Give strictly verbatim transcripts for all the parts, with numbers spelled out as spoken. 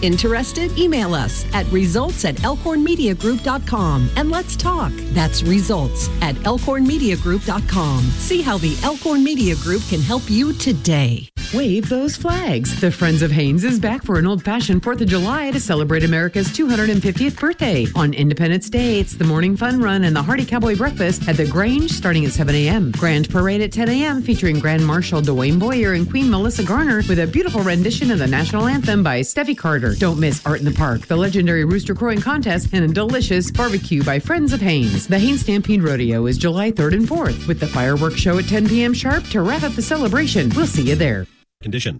Interested? Email us at results at elkhorn media group dot com and let's talk. That's results at elkhorn media group dot com. See how the Elkhorn Media Group can help you today. Wave those flags. The Friends of Haynes is back for an old-fashioned fourth of July to celebrate America's two hundred fiftieth birthday. On Independence Day, it's the morning fun run and the Hearty Cowboy Breakfast at the Grange starting at seven a.m. Grand Parade at ten a.m. featuring Grand Marshal Dwayne Boyer and Queen Melissa Garner with a beautiful rendition of the national anthem by Steffi Carter. Don't miss Art in the Park, the legendary rooster crowing contest, and a delicious barbecue by Friends of Haynes. The Haynes Stampede Rodeo is July third and fourth with the fireworks show at ten p.m. sharp to wrap up the celebration. We'll see you there. Condition.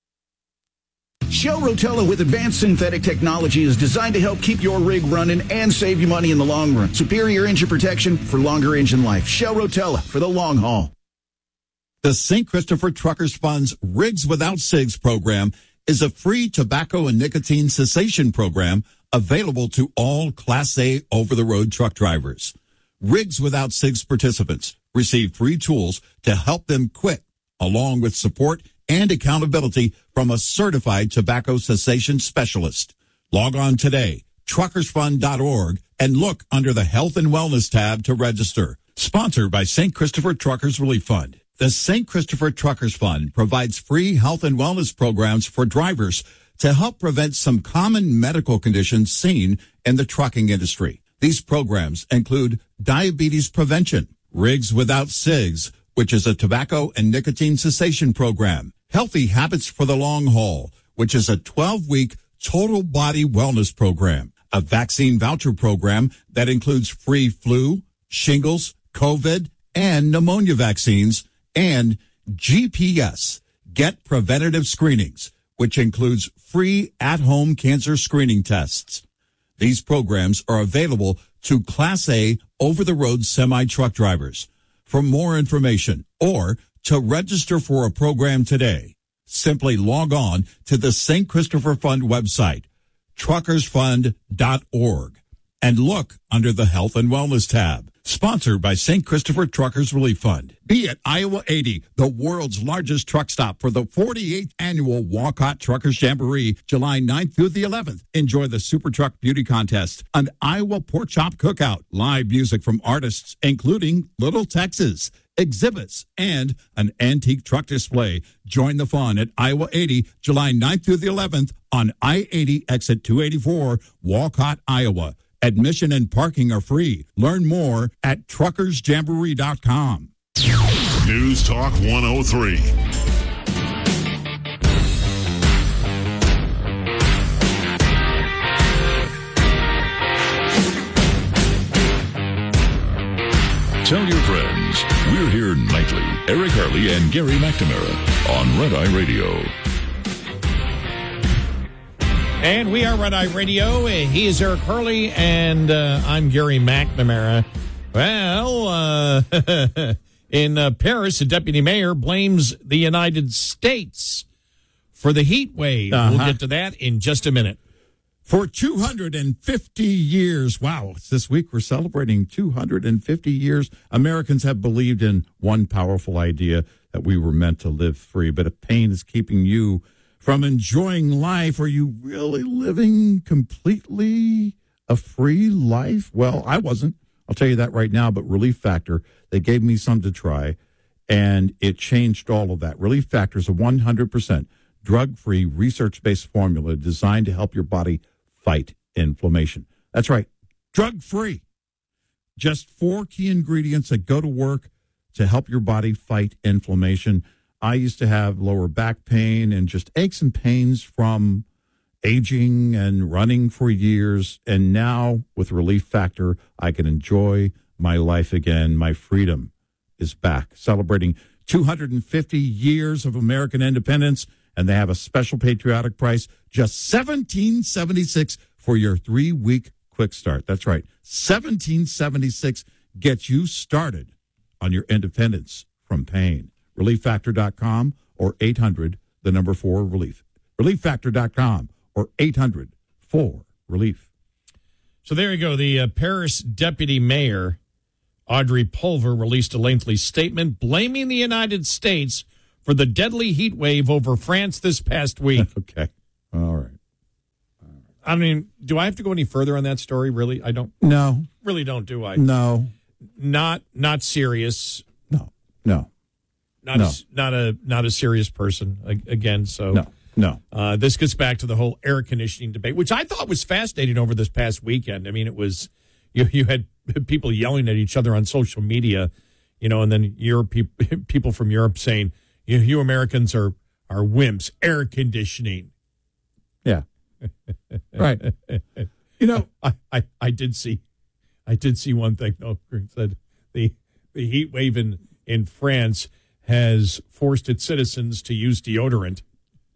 Shell Rotella with advanced synthetic technology is designed to help keep your rig running and save you money in the long run. Superior engine protection for longer engine life. Shell Rotella for the long haul. The Saint Christopher Truckers Fund's Rigs Without Cigs program is a free tobacco and nicotine cessation program available to all Class A over-the-road truck drivers. Rigs Without Cigs participants receive free tools to help them quit, along with support and accountability from a certified tobacco cessation specialist. Log on today, truckers fund dot org, and look under the Health and Wellness tab to register. Sponsored by Saint Christopher Truckers Relief Fund. The Saint Christopher Truckers Fund provides free health and wellness programs for drivers to help prevent some common medical conditions seen in the trucking industry. These programs include diabetes prevention, Rigs Without Cigs, which is a tobacco and nicotine cessation program, Healthy Habits for the Long Haul, which is a twelve-week total body wellness program, a vaccine voucher program that includes free flu, shingles, COVID, and pneumonia vaccines, and G P S, Get Preventative Screenings, which includes free at-home cancer screening tests. These programs are available to Class A over-the-road semi-truck drivers. For more information or to register for a program today, simply log on to the Saint Christopher Fund website, truckers fund dot org, and look under the Health and Wellness tab. Sponsored by Saint Christopher Truckers Relief Fund. Be at Iowa eighty, the world's largest truck stop for the forty-eighth annual Walcott Truckers Jamboree, July ninth through the eleventh. Enjoy the Super Truck Beauty Contest, an Iowa Pork Chop Cookout, live music from artists including Little Texas, exhibits, and an antique truck display. Join the fun at Iowa eighty, July ninth through the eleventh on I eighty exit two eighty-four, Walcott, Iowa. Admission and parking are free. Learn more at truckers jamboree dot com. News Talk one oh three. Tell your friends, we're here nightly. Eric Harley and Gary McNamara on Red Eye Radio. And we are Red Eye Radio. He is Eric Hurley, and uh, I'm Gary McNamara. Well, uh, in uh, Paris, a deputy mayor blames the United States for the heat wave. Uh-huh. We'll get to that in just a minute. For two hundred fifty years, wow, this week we're celebrating two hundred fifty years, Americans have believed in one powerful idea, that we were meant to live free. But if pain is keeping you from enjoying life, are you really living completely a free life? Well, I wasn't. I'll tell you that right now. But Relief Factor, they gave me some to try, and it changed all of that. Relief Factor is a one hundred percent drug-free, research-based formula designed to help your body fight inflammation. That's right, drug-free. Just four key ingredients that go to work to help your body fight inflammation. I used to have lower back pain and just aches and pains from aging and running for years. And now with Relief Factor, I can enjoy my life again. My freedom is back. Celebrating two hundred fifty years of American independence. And they have a special patriotic price, just seventeen seventy-six for your three-week quick start. That's right, seventeen seventy-six gets you started on your independence from pain. relief factor dot com or eight hundred, the number four, relief. relief factor dot com or eight hundred, four, relief. So there you go. The uh, Paris deputy mayor, Audrey Pulver, released a lengthy statement blaming the United States for the deadly heat wave over France this past week. Okay. All right. I mean, do I have to go any further on that story? Really, I don't. No, really don't. Do I? no, Not not serious. no, no, Not No. a, not a not a serious person a- again. So no, no. Uh, this gets back to the whole air conditioning debate, which I thought was fascinating over this past weekend. I mean, it was you you had people yelling at each other on social media, you know, and then Europe people from Europe saying, "You, you Americans are are wimps. Air conditioning." Yeah, right. You know, I, I, I did see, I did see one thing though. It said the the heat wave in in France has forced its citizens to use deodorant.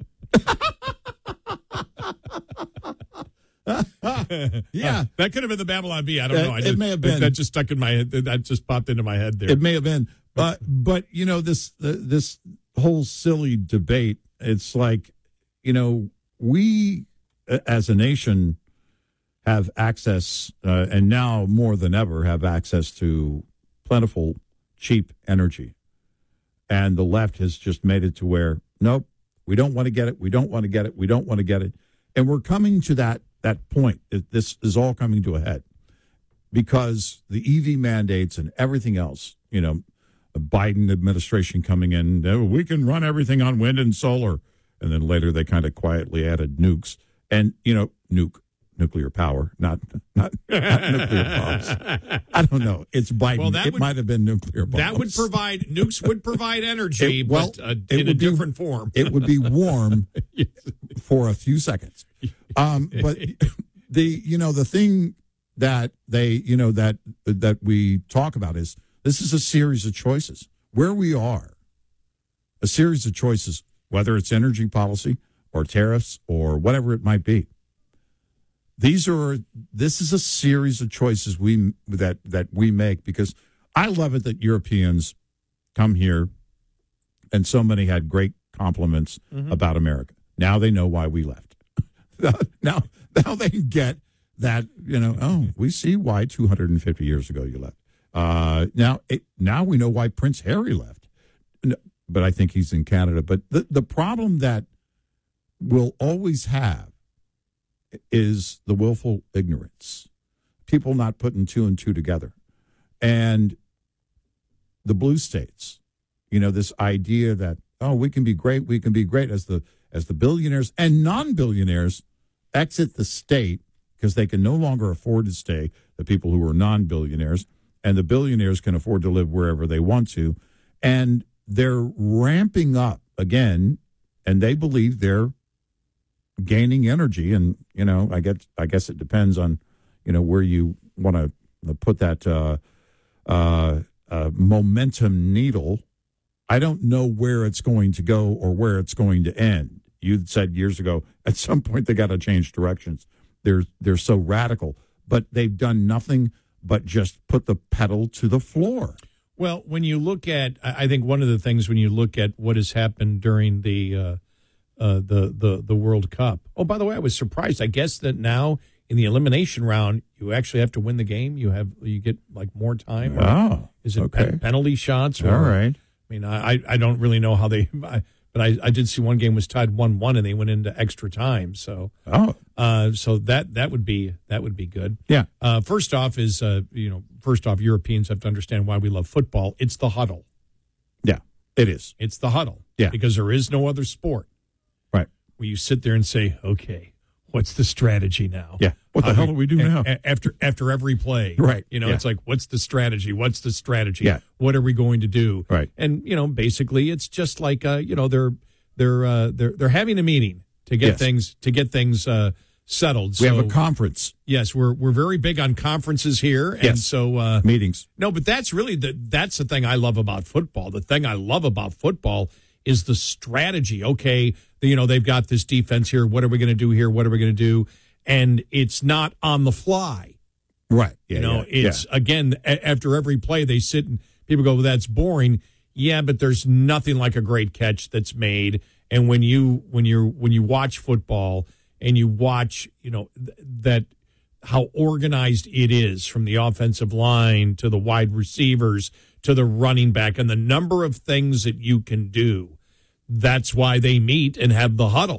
yeah, That could have been the Babylon Bee. I don't It- know. I it just, may have been. That just stuck in my head. That just popped into my head there. it may have been, but but you know this uh, this whole silly debate. It's like, you know, we uh, as a nation have access, uh, and now more than ever have access to plentiful, cheap energy, and the left has just made it to where nope, we don't want to get it, we don't want to get it, we don't want to get it, and we're coming to that that point. It, this is all coming to a head because the E V mandates and everything else, you know, the Biden administration coming in, "Oh, we can run everything on wind and solar." And then later they kind of quietly added nukes and, you know, nuke, nuclear power, not not, not nuclear bombs. I don't know. It's Biden. Well, that it would- might have been nuclear bombs. That would provide nukes would provide energy, It- well, but uh, it in a would be- different form. It would be warm for a few seconds. Um, but the you know the thing that they you know that that we talk about is this is a series of choices. Where we are, a series of choices, whether it's energy policy or tariffs or whatever it might be. These are this is a series of choices we that that we make because I love it that Europeans come here and so many had great compliments Mm-hmm. about America. Now they know why we left. now, now they get that, you know, oh, we see why two hundred fifty years ago you left. Uh, now, it, now we know why Prince Harry left. No, but I think he's in Canada. But the, the problem that we'll always have is the willful ignorance. People not putting two and two together. And the blue states, you know, this idea that, oh, we can be great, we can be great as the as the billionaires and non-billionaires exit the state because they can no longer afford to stay, the people who are non-billionaires, and the billionaires can afford to live wherever they want to. And they're ramping up again, and they believe they're gaining energy. And, you know, I guess, I guess it depends on, you know, where you want to put that uh, uh, uh, momentum needle. I don't know where it's going to go or where it's going to end. You said years ago, at some point they got to change directions. They're they're so radical, but they've done nothing but just put the pedal to the floor. Well, when you look at, I think one of the things when you look at what has happened during the uh, uh, the the the World Cup. Oh, by the way, I was surprised. I guess that now in the elimination round, you actually have to win the game. You have you get like more time. Oh, is it okay. pen- penalty shots? Or, All right. I mean, I I don't really know how they, I, but I, I did see one game was tied one one and they went into extra time. So Oh, uh, so that that would be that would be good. yeah. Uh, first off is uh, you know first off Europeans have to understand why we love football. It's the huddle. Yeah, it is. It's the huddle. Yeah. Because there is no other sport Right. where you sit there and say, okay, what's the strategy now? Yeah. What the Uh, hell do we do a- now? a- After after every play. Right. You know, Yeah. it's like, what's the strategy? What's the strategy? Yeah. What are we going to do? Right. And, you know, basically it's just like, uh, you know, they're they're uh, they're they're having a meeting to get Yes. things to get things uh, settled. We so, have a conference, yes, we're we're very big on conferences here. And Yes. so uh, meetings. no, but that's really the that's the thing I love about football. The thing I love about football is the strategy. Okay, you know, they've got this defense here. What are we going to do here? What are we going to do? And it's not on the fly. Right. Yeah, You know, yeah, it's again a- after every play they sit and people go, well, "That's boring." Yeah, but there's nothing like a great catch that's made. And when you when you when you watch football and you watch, you know, th- that how organized it is from the offensive line to the wide receivers to the running back and the number of things that you can do. That's why they meet and have the huddle.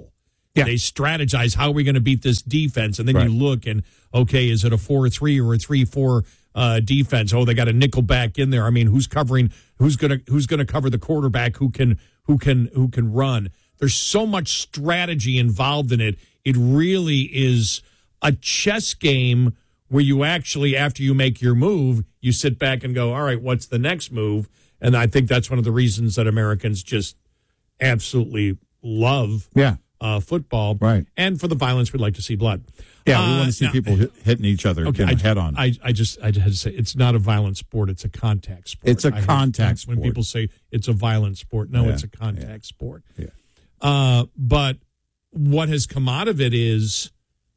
Yeah. They strategize, how are we going to beat this defense? And then right. you look and, okay, is it a four three or a three four uh, defense? Oh, they got a nickel back in there. I mean, who's covering, who's going to who's going to cover the quarterback who can who can who can run? There's so much strategy involved in it. It really is a chess game where you actually, after you make your move, you sit back and go, all right, what's the next move? And I think that's one of the reasons that Americans just absolutely love yeah. uh, football. Right. And for the violence, we'd like to see blood. Yeah, we uh, want to see now, people hit, hitting each other okay, you know, I, head on. I, I just I had to say, it's not a violent sport. It's a contact sport. It's a I contact hate, sport. When people say it's a violent sport, no, yeah, it's a contact yeah, sport. Yeah. Uh, but what has come out of it is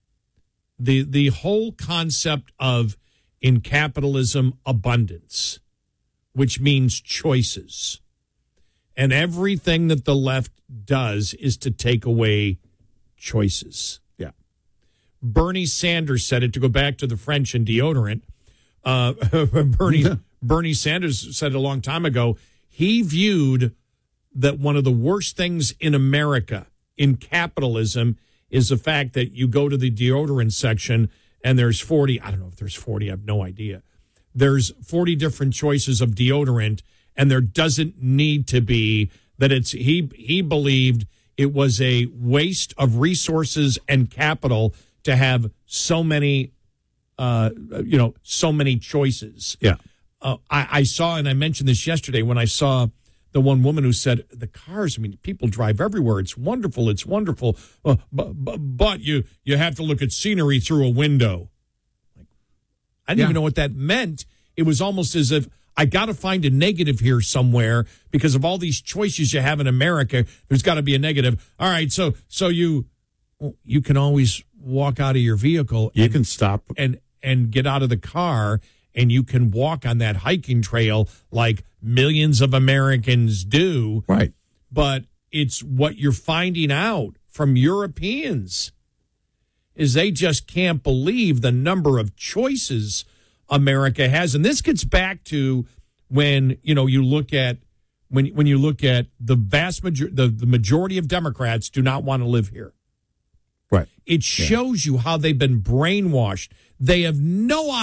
the the whole concept of, in capitalism, abundance, which means choices. And everything that the left does is to take away choices. Yeah. Bernie Sanders said it, to go back to the French and deodorant. Uh, Bernie, Bernie Sanders said a long time ago, he viewed that one of the worst things in America, in capitalism, is the fact that you go to the deodorant section and there's forty, I don't know if there's forty, I have no idea. There's forty different choices of deodorant, and there doesn't need to be. That it's, he he believed it was a waste of resources and capital to have so many, uh, you know, so many choices. Yeah. Uh, I, I saw, and I mentioned this yesterday when I saw the one woman who said, the cars, I mean, people drive everywhere. It's wonderful. It's wonderful. Uh, but, but, but you, you have to look at scenery through a window. I didn't yeah. even know what that meant. It was almost as if I got to find a negative here somewhere because of all these choices you have in America. There's got to be a negative. All right. So, so you, well, you can always walk out of your vehicle. You and, can stop and, and get out of the car, and you can walk on that hiking trail like millions of Americans do. Right. But it's what you're finding out from Europeans is they just can't believe the number of choices America has. And this gets back to when, you know, you look at when when you look at the vast majority, the, the majority of Democrats do not want to live here. Right. It shows yeah. you how they've been brainwashed. They have no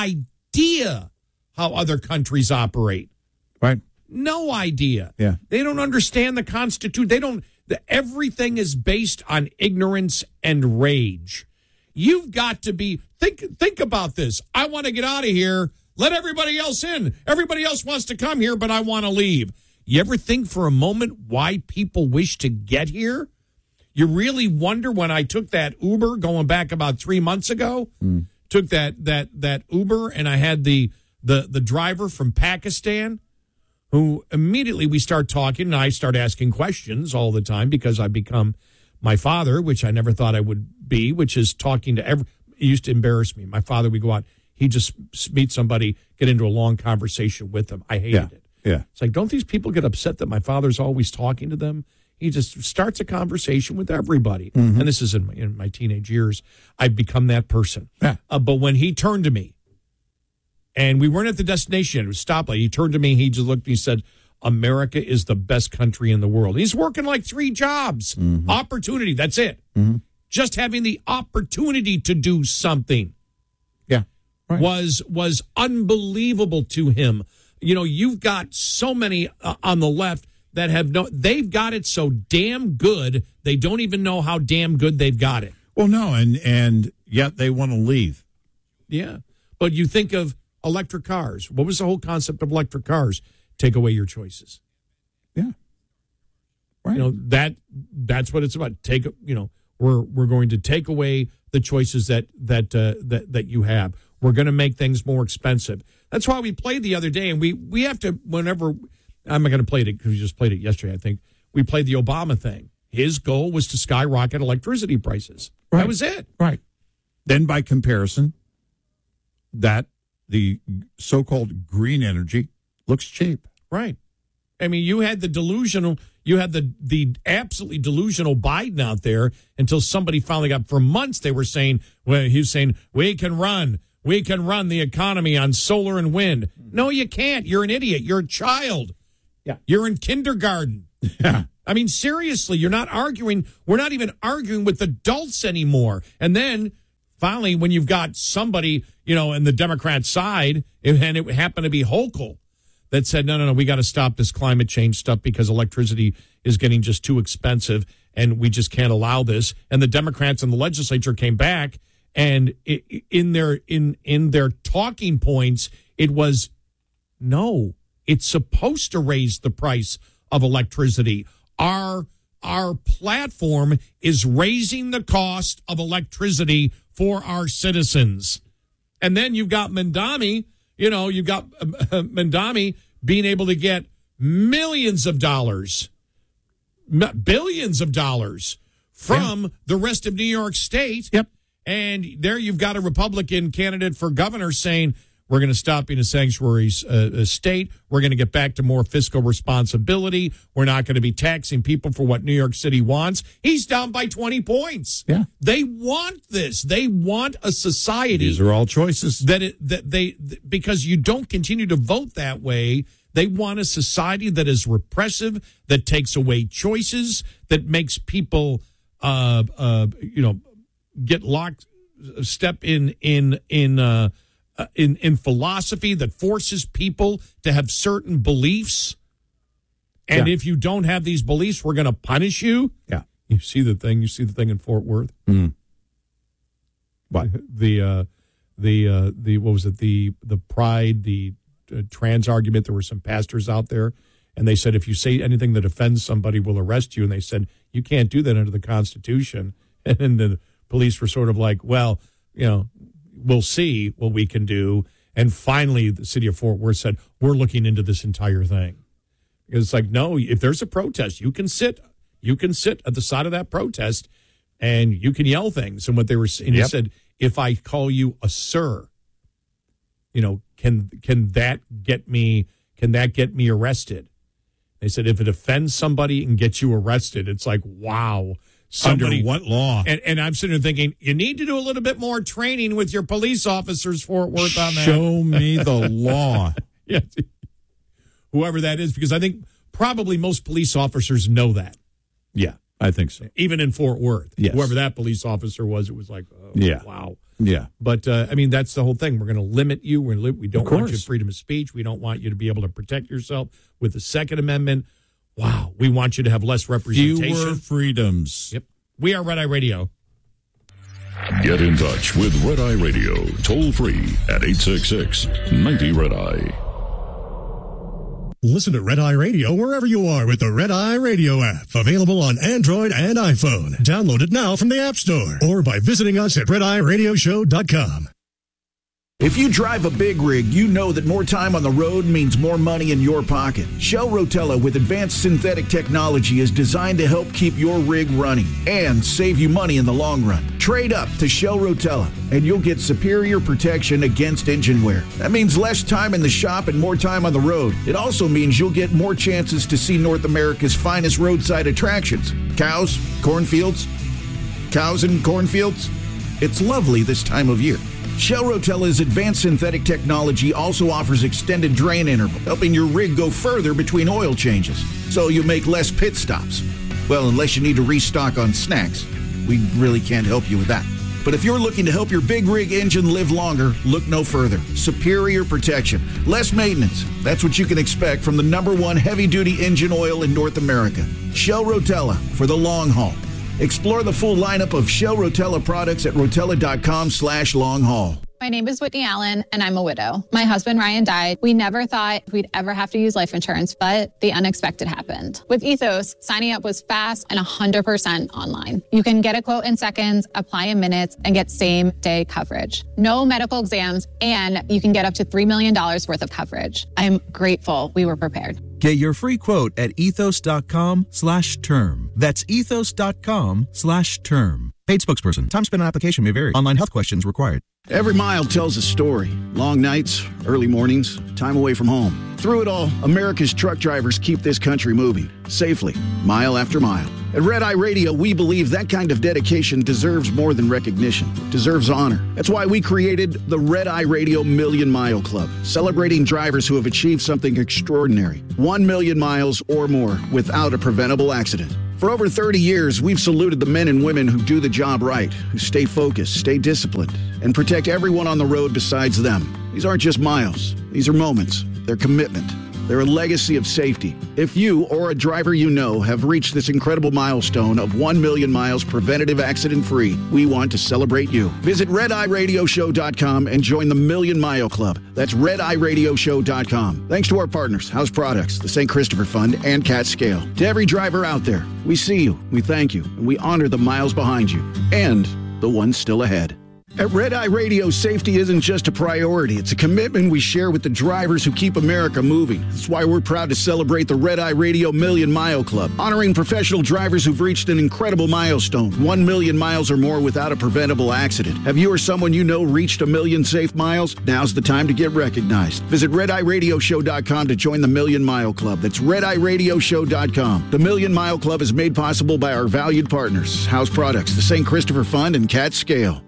idea how other countries operate. Right. No idea. Yeah. They don't understand the Constitution. They don't. The, everything is based on ignorance and rage. You've got to be think think about this. I want to get out of here. Let everybody else in. Everybody else wants to come here, but I want to leave. You ever think for a moment why people wish to get here? You really wonder. When I took that Uber going back about three months ago, mm. took that that that Uber, and I had the the the driver from Pakistan, who immediately we start talking, and I start asking questions all the time because I become my father, which I never thought I would be, which is talking to every. It used to embarrass me. My father, we go out, he just meet somebody, get into a long conversation with them. I hated yeah. it. Yeah. It's like, don't these people get upset that my father's always talking to them? He just starts a conversation with everybody. Mm-hmm. And this is in my, in my teenage years. I've become that person. Yeah. Uh, but when he turned to me, and we weren't at the destination, it was stoplight, he turned to me, he just looked and he said, America is the best country in the world. He's working like three jobs. Mm-hmm. Opportunity, that's it. Mm-hmm. Just having the opportunity to do something yeah, right. was was unbelievable to him. You know, you've got so many uh, on the left that have no, they've got it so damn good, they don't even know how damn good they've got it. Well, no, and, and yet they want to leave. Yeah. But you think of electric cars. What was the whole concept of electric cars? Take away your choices. Yeah. Right. You know, that that's what it's about. Take, you know, we're we're going to take away the choices that that uh, that that you have. We're going to make things more expensive. That's why we played the other day, and we we have to, whenever, I'm not going to play it because we just played it yesterday, I think. We played the Obama thing. His goal was to skyrocket electricity prices. Right. That was it. Right. Then by comparison, that the so-called green energy looks cheap. Right. I mean, you had the delusional, you had the the absolutely delusional Biden out there until somebody finally got, for months they were saying, well, he was saying, we can run, we can run the economy on solar and wind. No, you can't. You're an idiot. You're a child. Yeah. You're in kindergarten. Yeah. I mean, seriously, you're not arguing. We're not even arguing with adults anymore. And then finally, when you've got somebody, you know, in the Democrat side, and it happened to be Hochul, that said, no, no, no, we got to stop this climate change stuff because electricity is getting just too expensive and we just can't allow this. And the Democrats in the legislature came back, and in their in in their talking points, it was, no, it's supposed to raise the price of electricity. Our our platform is raising the cost of electricity for our citizens. And then you've got Mamdani, you know, you've got uh, Mamdani being able to get millions of dollars, billions of dollars from yeah. the rest of New York State. Yep. And there you've got a Republican candidate for governor saying, we're going to stop being a sanctuary uh, state. We're going to get back to more fiscal responsibility. We're not going to be taxing people for what New York City wants. He's down by twenty points. Yeah. They want this. They want a society. These are all choices. That, it, that they, because you don't continue to vote that way. They want a society that is repressive, that takes away choices, that makes people, uh, uh, you know, get locked, step in, in, in, uh, Uh, in, in philosophy that forces people to have certain beliefs. And yeah. if you don't have these beliefs, we're going to punish you. Yeah. You see the thing, you see the thing in Fort Worth. Mm. What? The, uh, the, uh, the, what was it? The, the pride, the uh, trans argument. There were some pastors out there, and they said, if you say anything that offends somebody, we'll arrest you. And they said, you can't do that under the Constitution. And the police were sort of like, well, you know, we'll see what we can do. And finally, the city of Fort Worth said, we're looking into this entire thing. Because it's like, no, if there's a protest, you can sit, you can sit at the side of that protest and you can yell things. And what they were saying, yep. he said, if I call you a sir, you know, can, can that get me, can that get me arrested? They said, if it offends somebody and gets you arrested, it's like, wow. Somebody, under what law? And, and I'm sitting there thinking, you need to do a little bit more training with your police officers, Fort Worth, on that. Show me the law. Yeah. Whoever that is, because I think probably most police officers know that. Yeah, I think so. Even in Fort Worth. Yes. Whoever that police officer was, it was like, oh, yeah. wow. Yeah. But, uh, I mean, that's the whole thing. We're going to limit you. We're li- we don't want you freedom of speech. We don't want you to be able to protect yourself with the Second Amendment. Wow. We want you to have less representation. Fewer freedoms. Yep. We are Red Eye Radio. Get in touch with Red Eye Radio, toll free at eight six six, ninety, Red Eye. Listen to Red Eye Radio wherever you are with the Red Eye Radio app. Available on Android and iPhone. Download it now from the App Store or by visiting us at red eye radio show dot com. If you drive a big rig, you know that more time on the road means more money in your pocket. Shell Rotella with advanced synthetic technology is designed to help keep your rig running and save you money in the long run. Trade up to Shell Rotella and you'll get superior protection against engine wear. That means less time in the shop and more time on the road. It also means you'll get more chances to see North America's finest roadside attractions. Cows, cornfields, cows and cornfields. It's lovely this time of year. Shell Rotella's advanced synthetic technology also offers extended drain interval, helping your rig go further between oil changes, so you make less pit stops. Well, unless you need to restock on snacks. We really can't help you with that. But if you're looking to help your big rig engine live longer, look no further. Superior protection, less maintenance. That's what you can expect from the number one heavy-duty engine oil in North America. Shell Rotella for the long haul. Explore the full lineup of Shell Rotella products at rotella.com slash long haul. My name is Whitney Allen, and I'm a widow. My husband, Ryan, died. We never thought we'd ever have to use life insurance, but the unexpected happened. With Ethos, signing up was fast and one hundred percent online. You can get a quote in seconds, apply in minutes, and get same-day coverage. No medical exams, and you can get up to three million dollars worth of coverage. I'm grateful we were prepared. Get your free quote at ethos.com slash term. That's ethos.com slash term. Paid spokesperson. Time spent on application may vary. Online health questions required. Every mile tells a story. Long nights, early mornings, time away from home. Through it all, America's truck drivers keep this country moving. safely, mile after mile. At Red Eye Radio, we believe that kind of dedication deserves more than recognition. It deserves honor. That's why we created the Red Eye Radio Million Mile Club, celebrating drivers who have achieved something extraordinary. One million miles or more without a preventable accident. For over thirty years, we've saluted the men and women who do the job right, who stay focused, stay disciplined, and protect everyone on the road besides them. These aren't just miles. These are moments. They're commitment. They're a legacy of safety. If you or a driver you know have reached this incredible milestone of one million miles preventative accident-free, we want to celebrate you. Visit red eye radio show dot com and join the Million Mile Club. That's red eye radio show dot com. Thanks to our partners, House Products, the Saint Christopher Fund, and Cat Scale. To every driver out there, we see you, we thank you, and we honor the miles behind you and the ones still ahead. At Red Eye Radio, safety isn't just a priority. It's a commitment we share with the drivers who keep America moving. That's why we're proud to celebrate the Red Eye Radio Million Mile Club, honoring professional drivers who've reached an incredible milestone, one million miles or more without a preventable accident. Have you or someone you know reached a million safe miles? Now's the time to get recognized. Visit red eye radio show dot com to join the Million Mile Club. That's red eye radio show dot com. The Million Mile Club is made possible by our valued partners, House Products, the Saint Christopher Fund, and Cat Scale.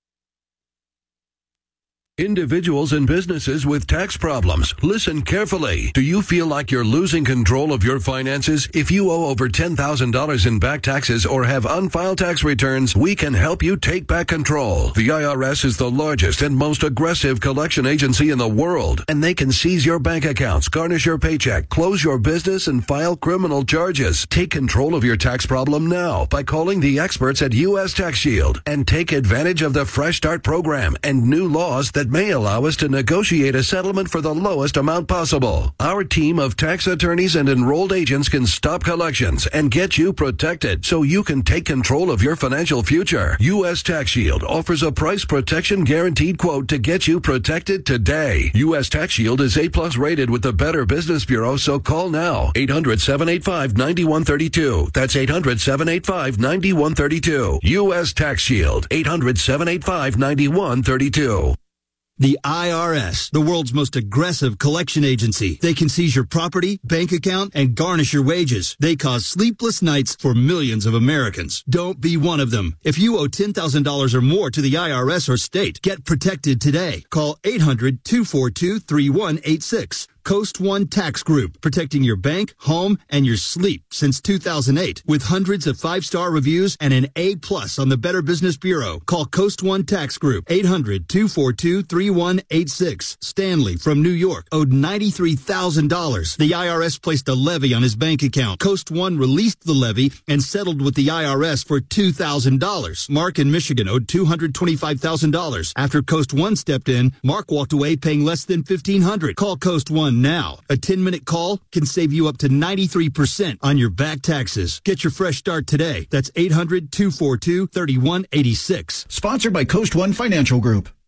Individuals and businesses with tax problems, listen carefully. Do you feel like you're losing control of your finances? If you owe over ten thousand dollars in back taxes or have unfiled tax returns, we can help you take back control. The I R S is the largest and most aggressive collection agency in the world, and they can seize your bank accounts, garnish your paycheck, close your business, and file criminal charges. Take control of your tax problem now by calling the experts at U S Tax Shield and take advantage of the Fresh Start program and new laws that may allow us to negotiate a settlement for the lowest amount possible. Our team of tax attorneys and enrolled agents can stop collections and get you protected so you can take control of your financial future. U S Tax Shield offers a price protection guaranteed quote to get you protected today. U S Tax Shield is A plus rated with the Better Business Bureau, so call now. eight hundred, seven eight five, nine one three two. That's eight hundred, seven eight five, nine one three two. U S Tax Shield. eight hundred, seven eight five, nine one three two. The I R S, the world's most aggressive collection agency. They can seize your property, bank account, and garnish your wages. They cause sleepless nights for millions of Americans. Don't be one of them. If you owe ten thousand dollars or more to the I R S or state, get protected today. Call eight hundred, two four two, three one eight six. Coast One Tax Group, protecting your bank, home, and your sleep since two thousand eight. With hundreds of five-star reviews and an A plus on the Better Business Bureau. Call Coast One Tax Group, eight hundred, two four two, three one eight six. Stanley from New York owed ninety-three thousand dollars. The I R S placed a levy on his bank account. Coast One released the levy and settled with the I R S for two thousand dollars. Mark in Michigan owed two hundred twenty-five thousand dollars. After Coast One stepped in, Mark walked away paying less than fifteen hundred dollars. Call Coast One now. A ten-minute call can save you up to ninety-three percent on your back taxes. Get your fresh start today. That's eight hundred, two four two, three one eight six. Sponsored by Coast One Financial Group.